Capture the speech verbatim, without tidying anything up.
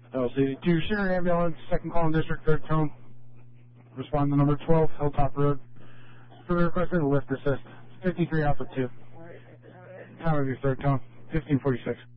L C two, Sharon Ambulance, second call in district, third tone. Respond to number twelve, Hilltop Road. For the requested lift assist, fifty-three Alpha two. Time of your third tone, fifteen forty-six.